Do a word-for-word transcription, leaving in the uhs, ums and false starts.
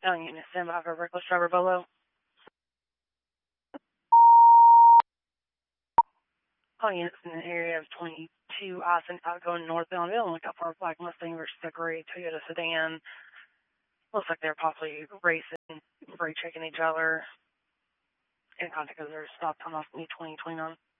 Oh, unit stand by for reckless driver Bolo. All units in the area of twenty-two Austin outgoing northbound. They'll look out for a black Mustang versus a gray Toyota sedan. Looks like they're possibly racing, brake checking each other. In contact because they're stopped on off me twenty twenty-nine.